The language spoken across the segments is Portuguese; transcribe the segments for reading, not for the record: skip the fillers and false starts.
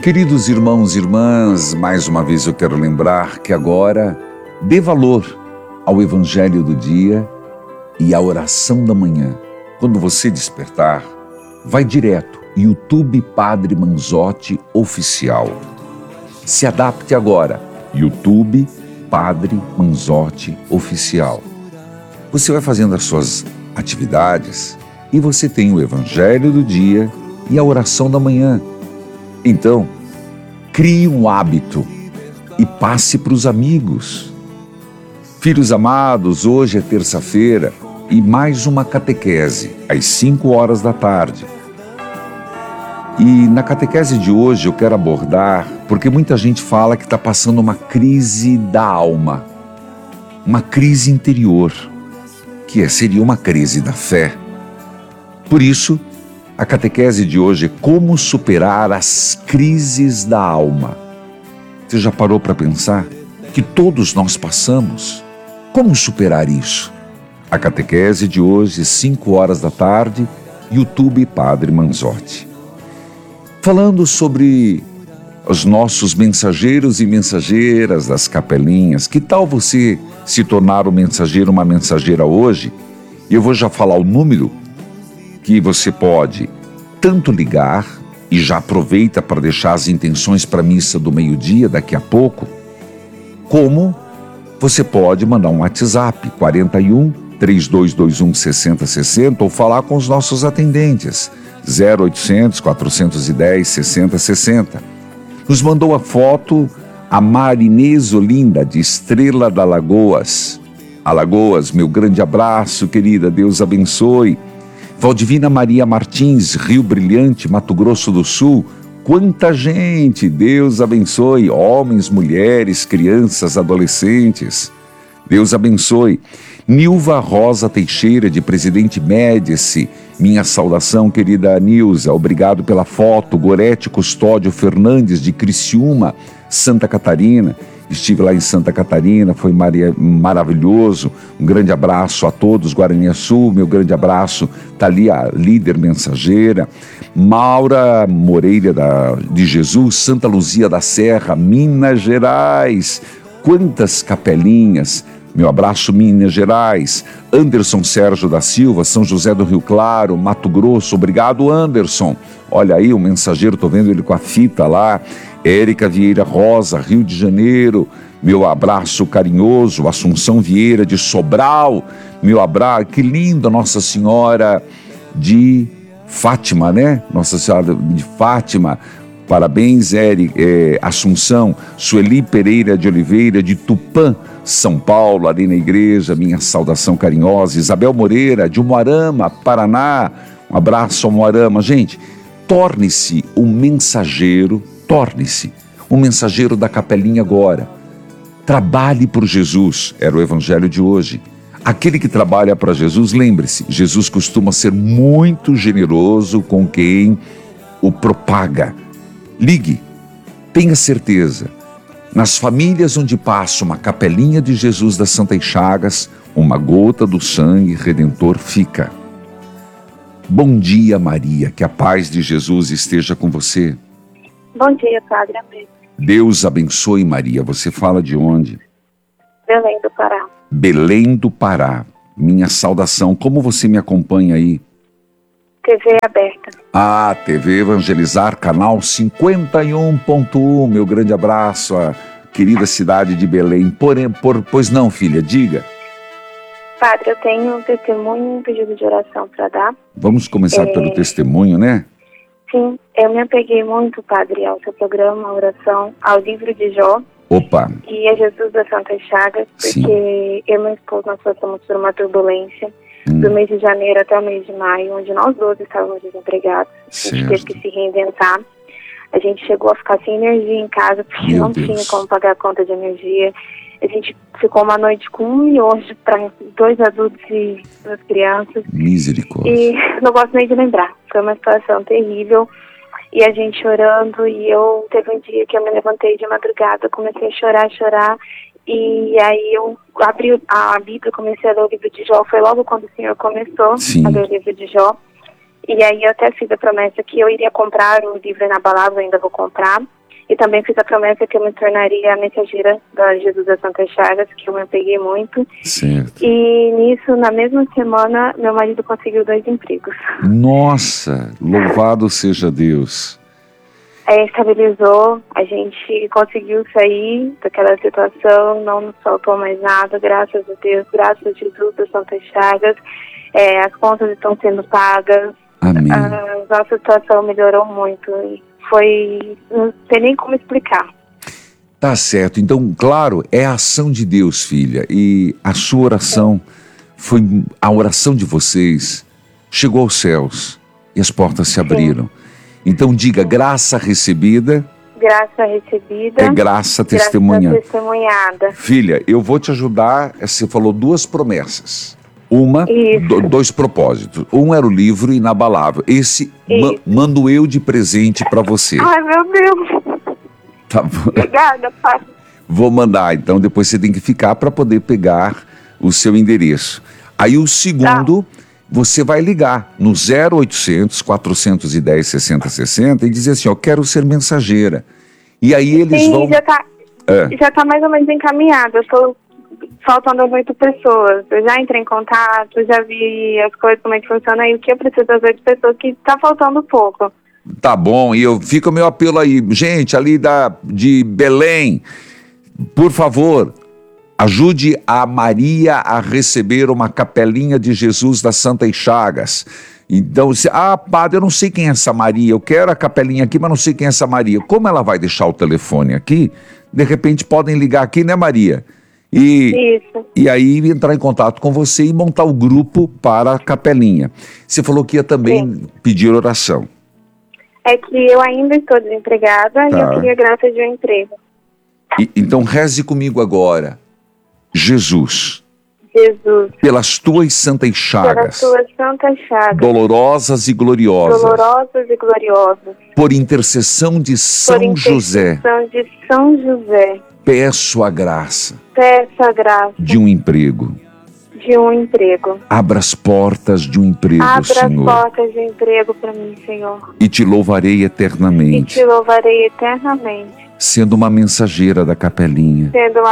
Queridos irmãos e irmãs, mais uma vez eu quero lembrar que agora dê valor ao Evangelho do dia e à oração da manhã. Quando você despertar, vai direto, YouTube Padre Manzotti Oficial. Se adapte agora, YouTube Padre Manzotti Oficial. Você vai fazendo as suas atividades e você tem o Evangelho do dia e a oração da manhã. Então, crie um hábito e passe para os amigos. Filhos amados, hoje é terça-feira e mais uma catequese, às 5 horas da tarde. E na catequese de hoje eu quero abordar, porque muita gente fala que está passando uma crise da alma, uma crise interior, que seria uma crise da fé. Por isso, a catequese de hoje é como superar as crises da alma. Você já parou para pensar que todos nós passamos? Como superar isso? A catequese de hoje, 5 horas da tarde, YouTube Padre Manzotti. Falando sobre os nossos mensageiros e mensageiras das capelinhas, que tal você se tornar um mensageiro, uma mensageira hoje? Eu vou já falar o número que você pode tanto ligar, e já aproveita para deixar as intenções para a missa do meio-dia daqui a pouco, como você pode mandar um WhatsApp 41 3221 6060 ou falar com os nossos atendentes 0800 410 6060. Nos mandou a foto a Marinês Olinda de Estrela da Alagoas. Alagoas, meu grande abraço, querida, Deus abençoe. Valdivina Maria Martins, Rio Brilhante, Mato Grosso do Sul. Quanta gente, Deus abençoe, homens, mulheres, crianças, adolescentes. Deus abençoe. Nilva Rosa Teixeira, de Presidente Médici, minha saudação, querida Nilza, obrigado pela foto. Gorete Custódio Fernandes, de Criciúma, Santa Catarina. Estive lá em Santa Catarina, foi maravilhoso. Um grande abraço a todos, Guaraniaçu, meu grande abraço. Está ali a líder mensageira. Maura Moreira de Jesus, Santa Luzia da Serra, Minas Gerais. Quantas capelinhas. Meu abraço, Minas Gerais. Anderson Sérgio da Silva, São José do Rio Claro, Mato Grosso. Obrigado, Anderson. Olha aí, o mensageiro, estou vendo ele com a fita lá. Érica Vieira Rosa, Rio de Janeiro, meu abraço carinhoso. Assunção Vieira de Sobral, meu abraço, que linda, Nossa Senhora de Fátima, né? Nossa Senhora de Fátima, parabéns, Assunção. Sueli Pereira de Oliveira, de Tupã, São Paulo, ali na igreja, minha saudação carinhosa. Isabel Moreira, de Umuarama, Paraná, um abraço ao Umuarama. Gente, torne-se um mensageiro da capelinha agora. Trabalhe por Jesus, era o evangelho de hoje. Aquele que trabalha para Jesus, lembre-se, Jesus costuma ser muito generoso com quem o propaga. Ligue, tenha certeza, nas famílias onde passa uma capelinha de Jesus das Santas Chagas, uma gota do sangue redentor fica. Bom dia, Maria, que a paz de Jesus esteja com você. Bom dia, Padre. Amém. Deus abençoe, Maria. Você fala de onde? Belém do Pará. Belém do Pará. Minha saudação. Como você me acompanha aí? TV aberta. TV Evangelizar, canal 51.1. Meu grande abraço à querida cidade de Belém. Pois não, filha, diga. Padre, eu tenho um testemunho e um pedido de oração para dar. Vamos começar pelo testemunho, né? Sim, eu me apeguei muito, Padre, ao seu programa, à oração, ao livro de Jó. Opa! E a Jesus das Santas Chagas, porque Sim. Eu e meu esposo, nós passamos por uma turbulência do mês de janeiro até o mês de maio, onde nós 12 estávamos desempregados. A gente teve que se reinventar. A gente chegou a ficar sem energia em casa, porque não tinha como pagar a conta de energia. A gente ficou uma noite com um miojo para 2 adultos e 2 crianças. Misericórdia. E não gosto nem de lembrar. Foi uma situação terrível. E a gente chorando. E teve um dia que eu me levantei de madrugada, comecei a chorar. E aí eu abri a Bíblia, comecei a ler o livro de Jó. Foi logo quando o Senhor começou a ler o livro de Jó. E aí eu até fiz a promessa que eu iria comprar o livro Inabalável, ainda vou comprar. E também fiz a promessa que eu me tornaria a mensageira da Jesus das Santas Chagas, que eu me apeguei muito. Certo. E nisso, na mesma semana, meu marido conseguiu 2 empregos. Nossa, louvado seja Deus. Estabilizou, a gente conseguiu sair daquela situação, não nos faltou mais nada, graças a Deus, graças a Jesus das Santas Chagas. As contas estão sendo pagas. Amém. A nossa situação melhorou muito. Não sei nem como explicar. Tá certo. Então, claro, é a ação de Deus, filha. E a sua oração a oração de vocês chegou aos céus e as portas se abriram. Então, diga, graça recebida. Graça recebida. É graça testemunhada. Graça testemunhada. Filha, eu vou te ajudar. Você falou 2 promessas. 2 propósitos. Um era o livro Inabalável. Esse mando eu de presente para você. Ai, meu Deus. Tá bom. Obrigada, pai. Vou mandar, então depois você tem que ficar para poder pegar o seu endereço. Aí o segundo, você vai ligar no 0800 410 6060 e dizer assim, eu quero ser mensageira. E aí eles vão... já tá mais ou menos encaminhado. Eu estou faltando 8 pessoas. Eu já entrei em contato, já vi as coisas, como é que funciona, e o que eu preciso das 8 pessoas, que tá faltando pouco. Tá bom, e fica o meu apelo aí. Gente, ali de Belém, por favor, ajude a Maria a receber uma capelinha de Jesus das Santas Chagas. Então, padre, eu não sei quem é essa Maria, eu quero a capelinha aqui, mas não sei quem é essa Maria. Como ela vai deixar o telefone aqui, de repente podem ligar aqui, né, Maria? E aí entrar em contato com você e montar o grupo para a capelinha. Você falou que ia também pedir oração. É que eu ainda estou desempregada e eu queria graça de um emprego. Então reze comigo agora. Jesus, pelas tuas santas chagas, dolorosas e gloriosas, por intercessão de São José, peço a graça de um emprego. Abra as portas de um emprego, Senhor. Abra as portas de um emprego para mim, Senhor. E te louvarei eternamente. Sendo uma mensageira da capelinha.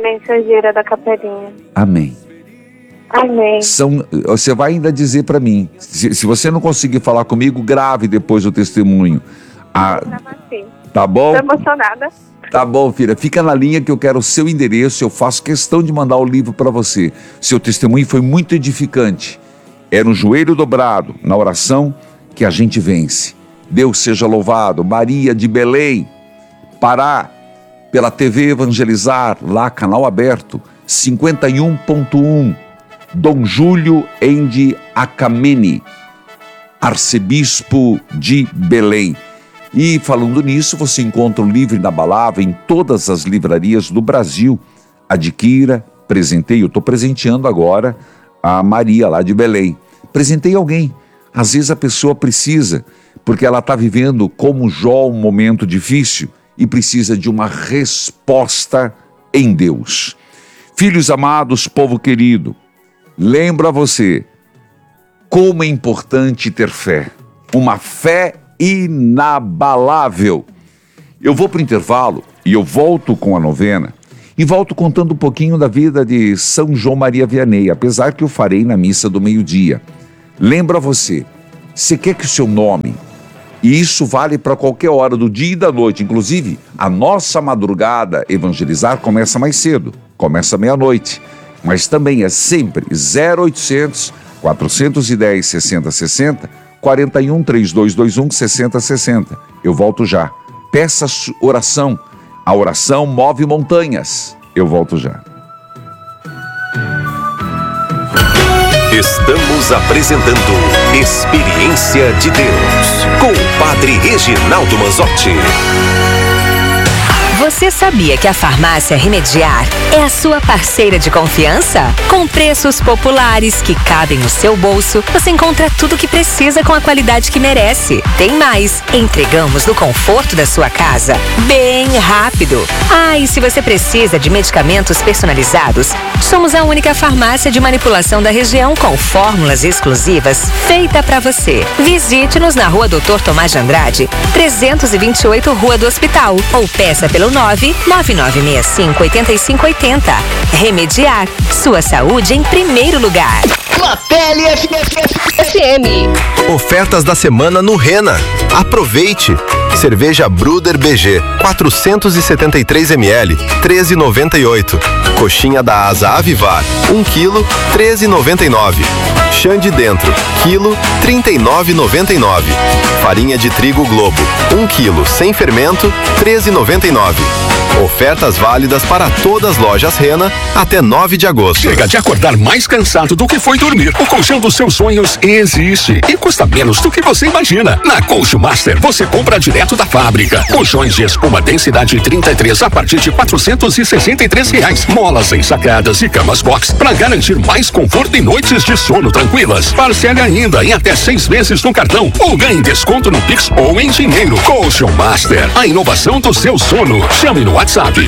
Amém. Amém. Você vai ainda dizer para mim, se você não conseguir falar comigo, grave depois o testemunho. Tá bom? Estou emocionada. Tá bom, filha. Fica na linha que eu quero o seu endereço. Eu faço questão de mandar o livro para você. Seu testemunho foi muito edificante. É no joelho dobrado, na oração, que a gente vence. Deus seja louvado. Maria de Belém, Pará, pela TV Evangelizar, lá, canal aberto, 51.1. Dom Júlio Endi Acamene, arcebispo de Belém. E falando nisso, você encontra o livro Inabalável em todas as livrarias do Brasil. Adquira, presenteie. Eu estou presenteando agora a Maria lá de Belém. Presentei alguém. Às vezes a pessoa precisa, porque ela está vivendo como Jó um momento difícil e precisa de uma resposta em Deus. Filhos amados, povo querido, lembro a você como é importante ter fé. Uma fé inabalável. Eu vou para o intervalo e eu volto com a novena e volto contando um pouquinho da vida de São João Maria Vianney, apesar que eu farei na missa do meio-dia. Lembra você quer que o seu nome, e isso vale para qualquer hora do dia e da noite, inclusive a nossa madrugada Evangelizar começa mais cedo, começa meia-noite, mas também é sempre 0800 410 6060 41 3221 6060. Eu volto já. Peça oração. A oração move montanhas. Eu volto já. Estamos apresentando Experiência de Deus com o Padre Reginaldo Manzotti. Você sabia que a farmácia Remediar é a sua parceira de confiança? Com preços populares que cabem no seu bolso, você encontra tudo o que precisa com a qualidade que merece. Tem mais, entregamos no conforto da sua casa, bem rápido. E se você precisa de medicamentos personalizados, somos a única farmácia de manipulação da região com fórmulas exclusivas feita para você. Visite-nos na Rua Dr. Tomás de Andrade, 328 Rua do Hospital, ou peça pelo 99965-8580. Remediar, sua saúde em primeiro lugar. Lapele FM. Ofertas da semana no Rena. Aproveite! Cerveja Bruder BG, 473 ml, 13,98. Coxinha da Asa Avivar, 1 kg, 13,99. Xande Dentro, quilo, 39,99. Farinha de trigo Globo, 1 kg, sem fermento, 13,99. Ofertas válidas para todas as lojas Rena até 9 de agosto. Chega de acordar mais cansado do que foi dormir. O colchão dos seus sonhos existe e custa menos do que você imagina. Na Colchão Master você compra direto da fábrica. Colchões de espuma densidade 33 a partir de R$463. Molas ensacadas e camas box para garantir mais conforto e noites de sono tranquilas. Parcele ainda em até 6 vezes no cartão ou ganhe desconto no Pix ou em dinheiro. Colchão Master, a inovação do seu sono. Chame no WhatsApp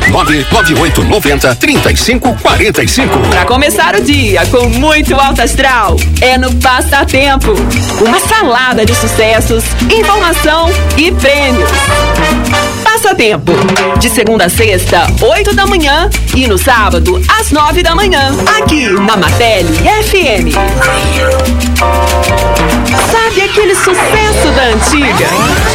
99890-3545. Para começar o dia com muito alto astral, é no Passatempo. Uma salada de sucessos, informação e prêmios. Passatempo, de segunda a sexta, 8 da manhã e no sábado, às 9 da manhã, aqui na Matele FM. Sabe aquele sucesso da antiga?